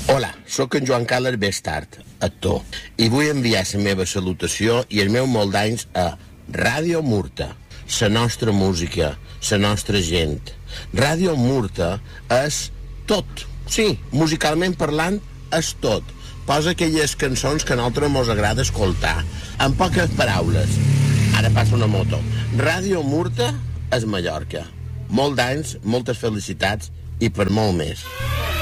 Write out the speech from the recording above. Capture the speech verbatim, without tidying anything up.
Hola, sóc en Joan Carles Bestart, actor, i vull enviar la meva salutació i el meu molt d'anys a Ràdio Murta, la nostra música, la nostra gent. Ràdio Murta és tot, sí, musicalment parlant és tot. Posa aquelles cançons que a nosaltres mos agrada escoltar, en poques paraules. Ara passa una moto. Ràdio Murta és Mallorca. Molt d'anys, moltes felicitats i per molt més.